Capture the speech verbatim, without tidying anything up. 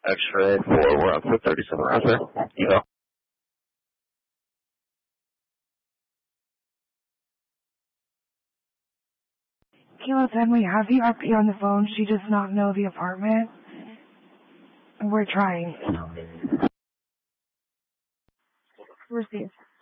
X-ray for, we're on foot thirty-seven, Roger. Evo. Kilo ten, we have the R P on the phone. She does not know the apartment. We're trying. Received.